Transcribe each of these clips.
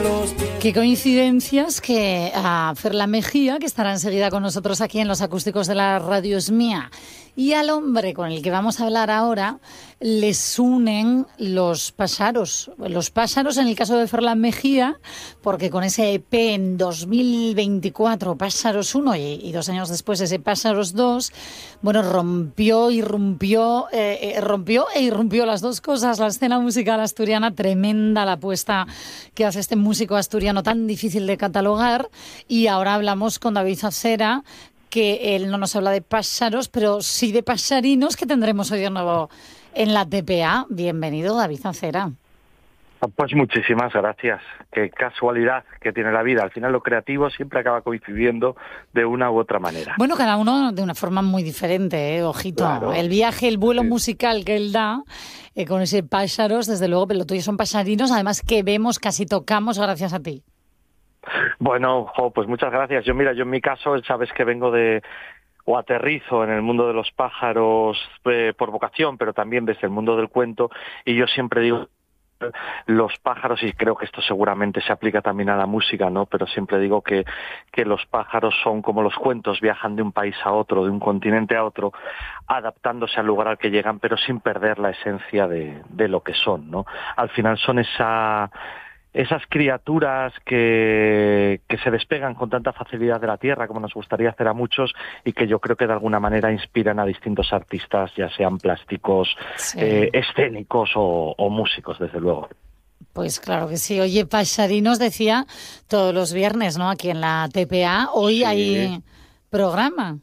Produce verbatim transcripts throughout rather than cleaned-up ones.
Qué coincidencias que a Ferla Mejía, que estará enseguida con nosotros aquí en Los Acústicos de la Radio Es Mía, y al hombre con el que vamos a hablar ahora, les unen los pájaros. Los pájaros en el caso de Ferla Mejía, porque con ese E P en dos mil veinticuatro, Pájaros uno, y, y dos años después ese Pájaros dos, bueno, rompió, irrumpió, eh, eh, rompió e irrumpió las dos cosas, la escena musical asturiana, tremenda la apuesta que hace este músico asturiano tan difícil de catalogar. Y ahora hablamos con David Acera, que él no nos habla de pájaros, pero sí de pasarinos, que tendremos hoy de nuevo en la T P A. Bienvenido, David Acera. Pues muchísimas gracias. Qué casualidad que tiene la vida. Al final lo creativo siempre acaba coincidiendo de una u otra manera. Bueno, cada uno de una forma muy diferente, ¿eh? Ojito. Claro. El viaje, el vuelo sí. musical que él da eh, con ese pájaros, desde luego, pero lo tuyo son pasarinos, además que vemos, casi tocamos gracias a ti. Bueno, jo, pues muchas gracias. Yo, mira, yo en mi caso, sabes que vengo de... o aterrizo en el mundo de los pájaros eh, por vocación, pero también desde el mundo del cuento, y yo siempre digo los pájaros, y creo que esto seguramente se aplica también a la música, ¿no? Pero siempre digo que, que los pájaros son como los cuentos, viajan de un país a otro, de un continente a otro, adaptándose al lugar al que llegan, pero sin perder la esencia de, de lo que son, ¿no? Al final son esa... esas criaturas que, que se despegan con tanta facilidad de la tierra, como nos gustaría hacer a muchos, y que yo creo que de alguna manera inspiran a distintos artistas, ya sean plásticos, sí. eh, escénicos o, o músicos, desde luego. Pues claro que sí. Oye, Pasarinos decía todos los viernes, ¿no? Aquí en la T P A. Hoy sí. hay programa.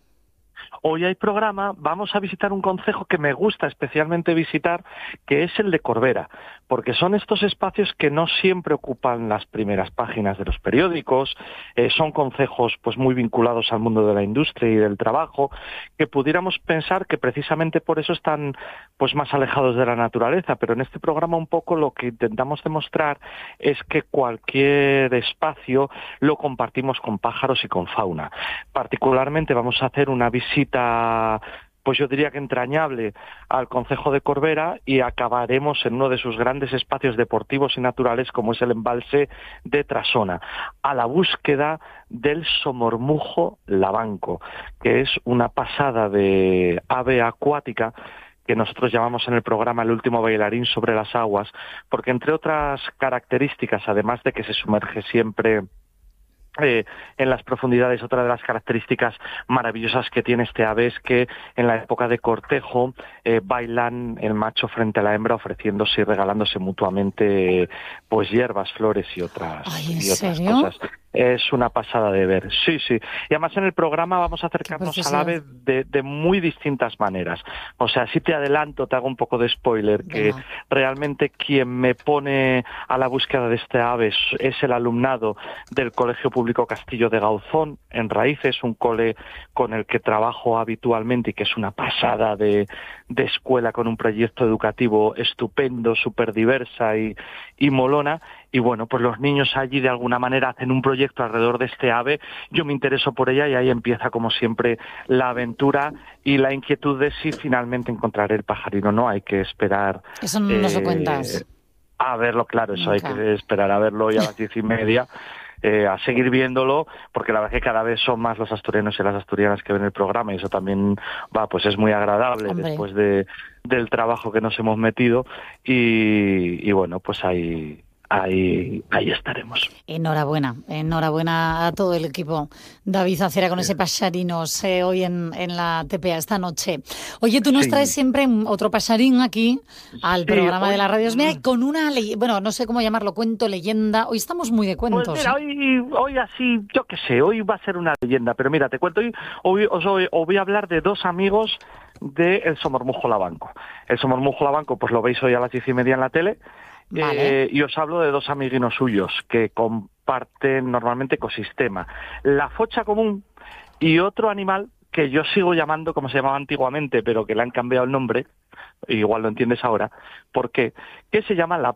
Hoy hay programa, vamos a visitar un concejo que me gusta especialmente visitar, que es el de Corbera, porque son estos espacios que no siempre ocupan las primeras páginas de los periódicos, eh, son concejos pues muy vinculados al mundo de la industria y del trabajo, que pudiéramos pensar que precisamente por eso están pues más alejados de la naturaleza, pero en este programa un poco lo que intentamos demostrar es que cualquier espacio lo compartimos con pájaros y con fauna. Particularmente vamos a hacer una visita pues yo diría que entrañable al concejo de Corbera, y acabaremos en uno de sus grandes espacios deportivos y naturales, como es el embalse de Trasona, a la búsqueda del somormujo lavanco, que es una pasada de ave acuática que nosotros llamamos en el programa el último bailarín sobre las aguas, porque entre otras características, además de que se sumerge siempre Eh, en las profundidades, otra de las características maravillosas que tiene este ave es que en la época de cortejo eh, bailan el macho frente a la hembra, ofreciéndose y regalándose mutuamente pues hierbas, flores y otras, Ay, ¿en y otras serio? cosas. Es una pasada de ver, sí, sí. Y además en el programa vamos a acercarnos al ave de, de muy distintas maneras. O sea, si te adelanto, te hago un poco de spoiler, que Venga. realmente quien me pone a la búsqueda de este ave es, es el alumnado del Colegio Público Castillo de Gauzón, en Raíces, un cole con el que trabajo habitualmente y que es una pasada de, de escuela, con un proyecto educativo estupendo, súper diversa y, y molona. Y bueno, pues los niños allí de alguna manera hacen un proyecto alrededor de este ave, yo me intereso por ella y ahí empieza como siempre la aventura y la inquietud de si finalmente encontraré el pajarino o no. Hay que esperar... Eso no nos lo cuentas. A verlo, claro, eso Nunca. Hay que esperar a verlo hoy a las diez y media. Eh, a seguir viéndolo, porque la verdad es que cada vez son más los asturianos y las asturianas que ven el programa, y eso también va, pues es muy agradable. Hombre. Después de del trabajo que nos hemos metido, y, y bueno, pues ahí ahí ahí estaremos. Enhorabuena, enhorabuena a todo el equipo. David Acera con sí. ese Pasarinos eh, hoy en, en la T P A esta noche. Oye, tú nos sí. traes siempre otro pasarín aquí al sí, programa hoy, de la Radio Es Mía, con una, le- bueno, no sé cómo llamarlo, cuento, leyenda. Hoy estamos muy de cuentos. Pues mira, ¿eh? hoy, hoy así, yo qué sé, hoy va a ser una leyenda, pero mira, te cuento, hoy, hoy os, hoy, os voy a hablar de dos amigos de El Somormujo Lavanco. El Somormujo Lavanco, pues lo veis hoy a las diez y media en la tele. Vale. Eh, y os hablo de dos amiguinos suyos que comparten normalmente ecosistema. La focha común y otro animal que yo sigo llamando como se llamaba antiguamente, pero que le han cambiado el nombre, igual lo entiendes ahora. ¿Por qué? Que se llama la